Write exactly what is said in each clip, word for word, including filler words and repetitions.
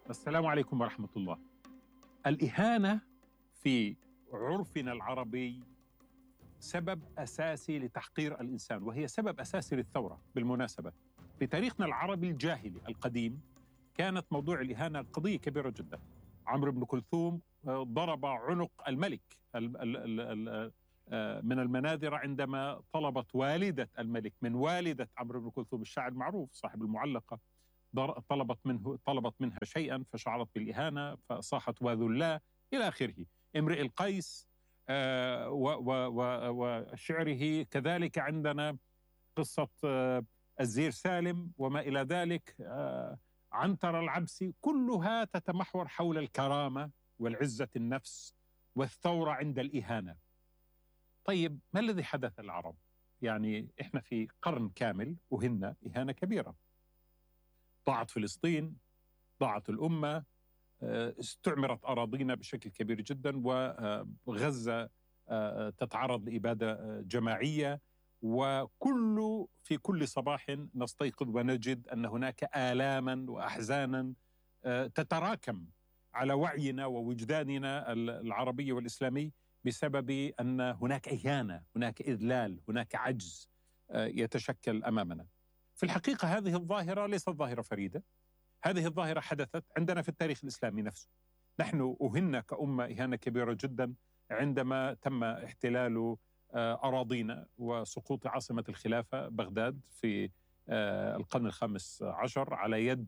السلام عليكم ورحمة الله. الإهانة في عرفنا العربي سبب أساسي لتحقير الإنسان، وهي سبب أساسي للثورة. بالمناسبة في تاريخنا العربي الجاهلي القديم كانت موضوع الإهانة قضية كبيرة جدا. عمرو بن كلثوم ضرب عنق الملك من المناذر عندما طلبت والدة الملك من والدة عمرو بن كلثوم الشاعر المعروف صاحب المعلقة، طلبت منه طلبت منها شيئا فشعرت بالإهانة فصاحت وذلا إلى آخره. امرئ القيس آه وشعره كذلك. عندنا قصة آه الزير سالم وما إلى ذلك، آه عنتر العبسي، كلها تتمحور حول الكرامة والعزة النفس والثورة عند الإهانة. طيب ما الذي حدث العرب؟ يعني إحنا في قرن كامل أهنا إهانة كبيرة. ضاعت فلسطين، ضاعت الأمة، استعمرت أراضينا بشكل كبير جدا، وغزة تتعرض لإبادة جماعية، وكل في كل صباح نستيقظ ونجد أن هناك آلاما وأحزانا تتراكم على وعينا ووجداننا العربي والإسلامي بسبب أن هناك إهانة، هناك إذلال، هناك عجز يتشكل أمامنا. في الحقيقة هذه الظاهرة ليست ظاهرة فريدة، هذه الظاهرة حدثت عندنا في التاريخ الإسلامي نفسه. نحن أهنا كأمة إهانة كبيرة جدا عندما تم احتلال أراضينا وسقوط عاصمة الخلافة بغداد في القرن الخامس عشر على يد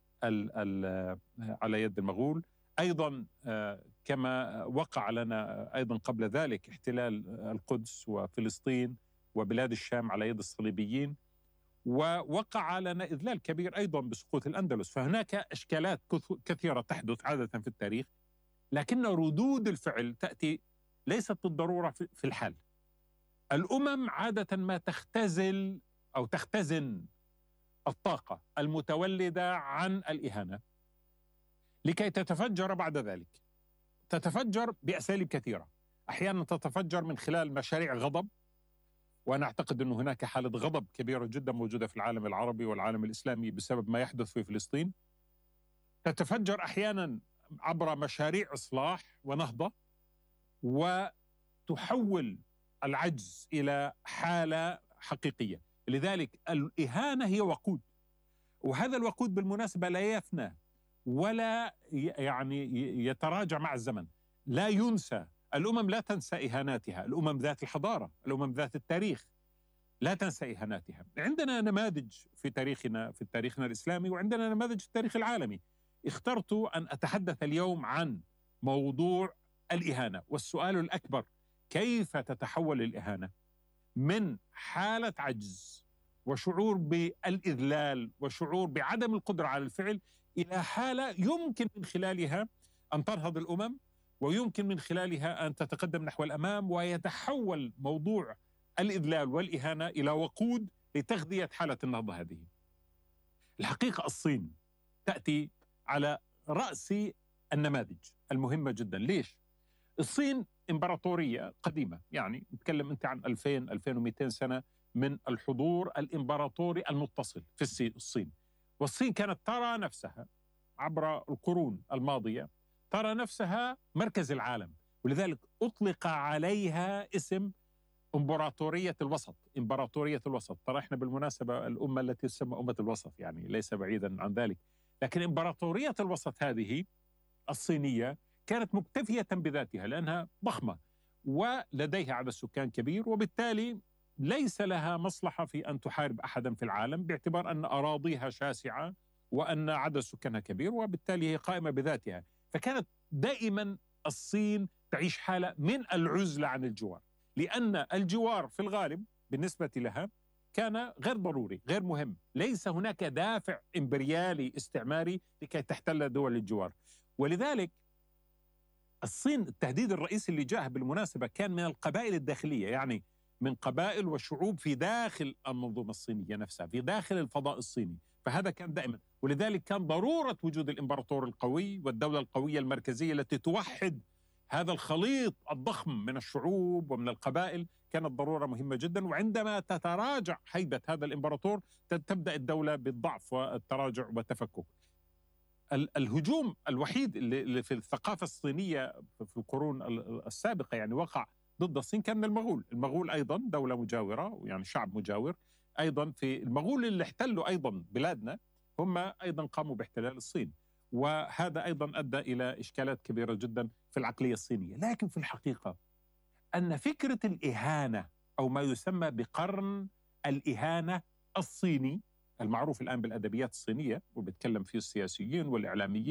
على يد المغول. أيضا كما وقع لنا أيضا قبل ذلك احتلال القدس وفلسطين وبلاد الشام على يد الصليبيين، ووقع لنا إذلال كبير أيضا بسقوط الأندلس. فهناك إشكالات كثيرة تحدث عادة في التاريخ، لكن ردود الفعل تأتي ليست بالضرورة في الحال. الأمم عادة ما تختزل أو تختزن الطاقة المتولدة عن الإهانة لكي تتفجر بعد ذلك. تتفجر بأساليب كثيرة، أحيانا تتفجر من خلال مشاريع غضب، وأنا أعتقد أن هناك حالة غضب كبيرة جدا موجودة في العالم العربي والعالم الإسلامي بسبب ما يحدث في فلسطين. تتفجر أحيانا عبر مشاريع إصلاح ونهضة، وتحول العجز إلى حالة حقيقية. لذلك الإهانة هي وقود، وهذا الوقود بالمناسبة لا يفنى ولا يعني يتراجع مع الزمن، لا ينسى. الأمم لا تنسى إهاناتها، الأمم ذات الحضارة، الأمم ذات التاريخ لا تنسى إهاناتها. عندنا نماذج في تاريخنا في تاريخنا الإسلامي، وعندنا نماذج في التاريخ العالمي. اخترت أن أتحدث اليوم عن موضوع الإهانة، والسؤال الأكبر: كيف تتحول الإهانة من حالة عجز وشعور بالإذلال وشعور بعدم القدرة على الفعل إلى حالة يمكن من خلالها أن تنهض الأمم، ويمكن من خلالها أن تتقدم نحو الأمام، ويتحول موضوع الإذلال والإهانة إلى وقود لتغذية حالة النهضة هذه. الحقيقة الصين تأتي على رأس النماذج المهمة جدا. ليش؟ الصين إمبراطورية قديمة، يعني نتكلم أنت عن ألفين ألفين ومئتين سنة من الحضور الإمبراطوري المتصل في الصين. والصين كانت ترى نفسها عبر القرون الماضية ترى نفسها مركز العالم، ولذلك أطلق عليها اسم إمبراطورية الوسط. إمبراطورية الوسط، ترى إحنا بالمناسبة الأمة التي تسمى أمة الوسط، يعني ليس بعيدا عن ذلك. لكن إمبراطورية الوسط هذه الصينية كانت مكتفية بذاتها لأنها ضخمة ولديها عدد سكان كبير، وبالتالي ليس لها مصلحة في أن تحارب أحدا في العالم، باعتبار أن أراضيها شاسعة وأن عدد سكانها كبير، وبالتالي هي قائمة بذاتها. فكانت دائما الصين تعيش حالة من العزلة عن الجوار، لأن الجوار في الغالب بالنسبة لها كان غير ضروري، غير مهم. ليس هناك دافع إمبريالي استعماري لكي تحتل دول الجوار. ولذلك الصين التهديد الرئيسي اللي جاء بالمناسبة كان من القبائل الداخلية، يعني من قبائل وشعوب في داخل المنظومة الصينية نفسها، في داخل الفضاء الصيني. فهذا كان دائما، ولذلك كان ضرورة وجود الإمبراطور القوي والدولة القوية المركزية التي توحد هذا الخليط الضخم من الشعوب ومن القبائل، كانت ضرورة مهمة جدا. وعندما تتراجع هيبة هذا الإمبراطور تبدأ الدولة بالضعف والتراجع والتفكك. ال- الهجوم الوحيد اللي اللي في الثقافة الصينية في القرون ال- السابقة يعني وقع ضد الصين كان من المغول. المغول أيضا دولة مجاورة، يعني شعب مجاور. أيضا في المغول اللي احتلوا أيضا بلادنا هم أيضا قاموا باحتلال الصين، وهذا أيضا أدى إلى إشكالات كبيرة جدا في العقلية الصينية. لكن في الحقيقة أن فكرة الإهانة أو ما يسمى بقرن الإهانة الصيني المعروف الآن بالأدبيات الصينية وبيتكلم فيه السياسيين والإعلاميين